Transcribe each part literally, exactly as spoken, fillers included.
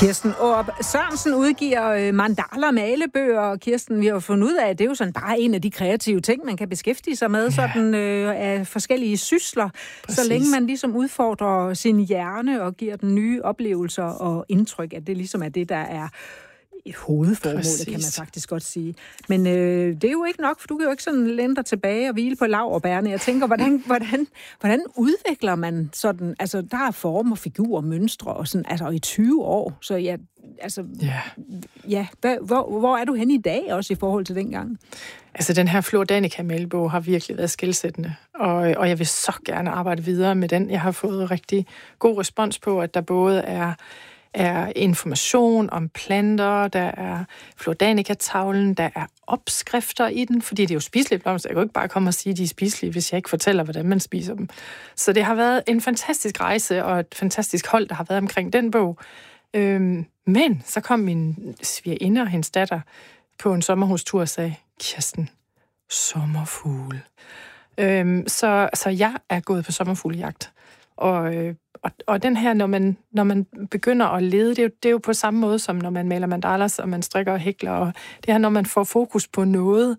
Kirsten Aarup Sørensen udgiver mandala malebøger, og Kirsten, vi har fundet ud af, at det er jo sådan bare en af de kreative ting, man kan beskæftige sig med, ja. sådan øh, af forskellige sysler, Præcis. Så længe man ligesom udfordrer sin hjerne og giver den nye oplevelser og indtryk, at det ligesom er det, der er hovedformålet, Præcis. Kan man faktisk godt sige. Men øh, det er jo ikke nok, for du kan jo ikke sådan læne dig tilbage og hvile på laurbærrene. Jeg tænker, hvordan, hvordan, hvordan udvikler man sådan, altså der er former, figurer, mønstre og sådan, altså i tyve år, så ja, altså, ja, ja hvor, hvor er du henne i dag også i forhold til dengang? Altså den her Flor Danica-malebog har virkelig været skelsættende, og, og jeg vil så gerne arbejde videre med den. Jeg har fået rigtig god respons på, at der både er er information om planter, der er Flor Danica-tavlen, der er opskrifter i den, fordi det er jo spiselige blomster. Jeg kan jo ikke bare komme og sige, at de er spiselige, hvis jeg ikke fortæller, hvordan man spiser dem. Så det har været en fantastisk rejse, og et fantastisk hold, der har været omkring den bog. Øhm, men så kom min svigerinde og hendes datter på en sommerhustur og sagde, Kirsten, sommerfugle. Øhm, så, så jeg er gået på sommerfuglejagt. Og øh, Og, og den her, når man, når man begynder at lede, det er, jo, det er jo på samme måde, som når man maler mandalas, og man strikker og hækler. Og det her, når man får fokus på noget,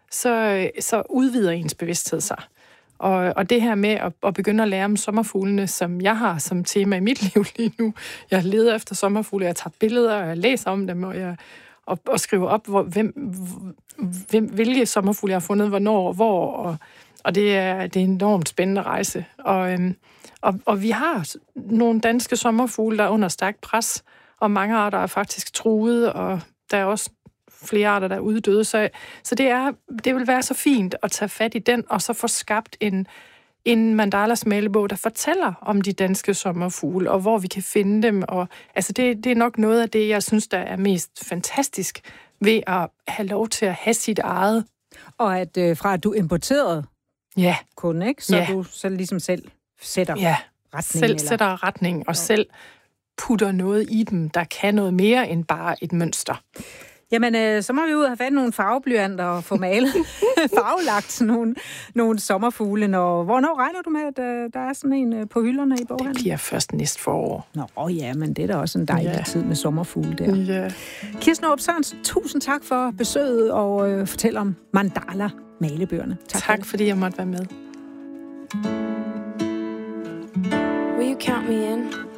så, så udvider ens bevidsthed sig. Og, og det her med at, at begynde at lære om sommerfuglene, som jeg har som tema i mit liv lige nu. Jeg leder efter sommerfugle, jeg tager billeder, og jeg læser om dem, og jeg og, og skriver op, hvor, hvem, hvem, hvilke sommerfugle jeg har fundet, hvornår og hvor. Og, og det, er, det er en enormt spændende rejse. Og øhm, Og, og vi har nogle danske sommerfugle, der er under stærkt pres, og mange arter er faktisk truede, og der er også flere arter, der er uddøde. Så, så det, er, det vil være så fint at tage fat i den, og så få skabt en, en mandalas malebog, der fortæller om de danske sommerfugle, og hvor vi kan finde dem. Og, altså det, det er nok noget af det, jeg synes, der er mest fantastisk ved at have lov til at have sit eget. Og at øh, fra at du importerede ja. kun, ikke? Så ja. du så ligesom selv sætter ja. retning. selv eller? sætter retning, og selv putter noget i dem, der kan noget mere end bare et mønster. Jamen, øh, så må vi ud og have fat nogle farveblyanter og få malet, farvelagt nogle, nogle sommerfugle. Når, hvornår regner du med, at øh, der er sådan en øh, på hylderne i boghandlen? Det bliver først næste forår. Nå ja, men det er da også en dejlig ja. tid med sommerfugle der. Ja. Kirsten Aarup Sørensen, tusind tak for besøget og øh, fortæl om mandala malebøgerne. Tak, tak for fordi jeg måtte være med. Will you count me in?